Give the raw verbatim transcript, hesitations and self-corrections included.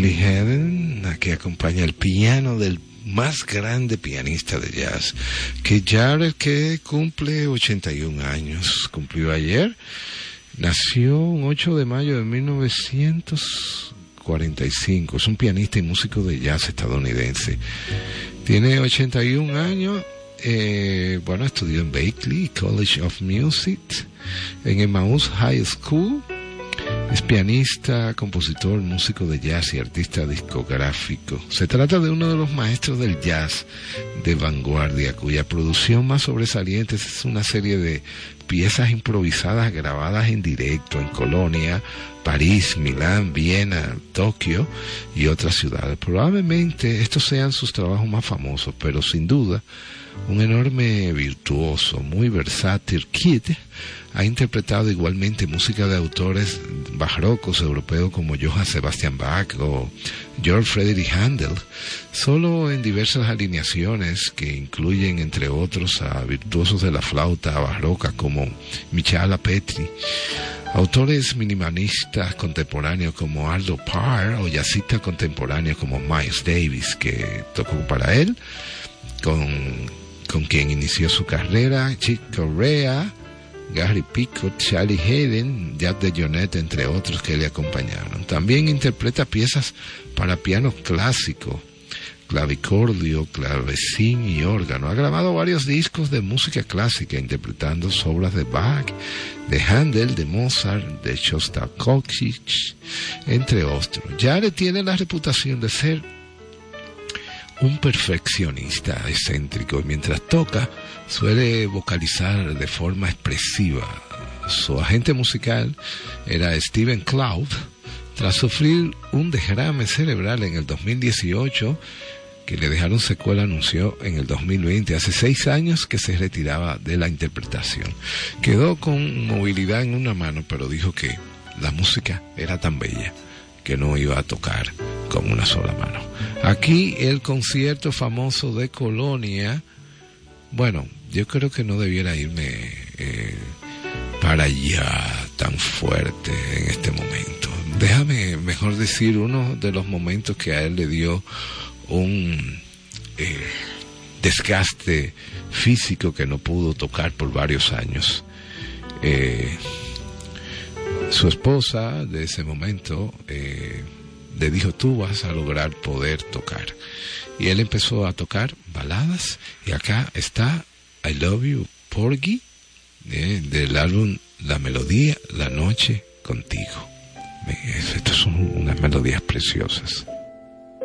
Billy Haddon, que acompaña el piano del más grande pianista de jazz, Keith Jarrett, que cumple ochenta y un años, cumplió ayer. Nació un ocho de mayo de mil novecientos cuarenta y cinco, es un pianista y músico de jazz estadounidense. Tiene ochenta y un años, eh, bueno, estudió en Berklee College of Music, en Emmaus High School. Es pianista, compositor, músico de jazz y artista discográfico. Se trata de uno de los maestros del jazz de vanguardia, cuya producción más sobresaliente es una serie de piezas improvisadas grabadas en directo en Colonia, París, Milán, Viena, Tokio y otras ciudades. Probablemente estos sean sus trabajos más famosos, pero sin duda un enorme virtuoso, muy versátil. Keith ha interpretado igualmente música de autores barrocos europeos como Johann Sebastian Bach o Georg Friedrich Händel, solo en diversas alineaciones que incluyen entre otros a virtuosos de la flauta barroca como Michaela Petri, autores minimalistas contemporáneos como Arlo Parr o jazzistas contemporáneos como Miles Davis, que tocó para él, con, con quien inició su carrera, Chick Corea, Gary Pickett, Charlie Haden, Jack DeJohnette, entre otros que le acompañaron. También interpreta piezas para piano clásico, clavicordio, clavecín y órgano. Ha grabado varios discos de música clásica, interpretando obras de Bach, de Händel, de Mozart, de Shostakovich, entre otros. Jarrett tiene la reputación de ser un perfeccionista excéntrico y mientras toca suele vocalizar de forma expresiva. Su agente musical era Steven Cloud. Tras sufrir un derrame cerebral en el dos mil dieciocho, que le dejaron secuela, anunció en el dos mil veinte, hace seis años, que se retiraba de la interpretación. Quedó con movilidad en una mano, pero dijo que la música era tan bella que no iba a tocar con una sola mano. Aquí el concierto famoso de Colonia. Bueno, yo creo que no debiera irme eh, para allá tan fuerte en este momento. Déjame mejor decir uno de los momentos que a él le dio un eh, desgaste físico, que no pudo tocar por varios años. Eh, su esposa de ese momento eh, le dijo: tú vas a lograr poder tocar. Y él empezó a tocar baladas, y acá está I Love You Porgy, eh, del álbum La Melodía, La Noche Contigo. Estas son unas melodías preciosas.